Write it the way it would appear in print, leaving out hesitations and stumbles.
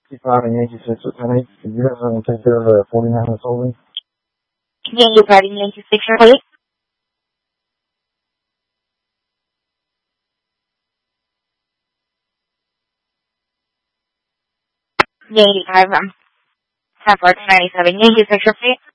55 and Yankee 6 with 10-8. Can you guys take care of the 49 that's holding? Yankee party, Yankee 6 or 8. Yankee 5, 10 97, Yankee 6 or 8.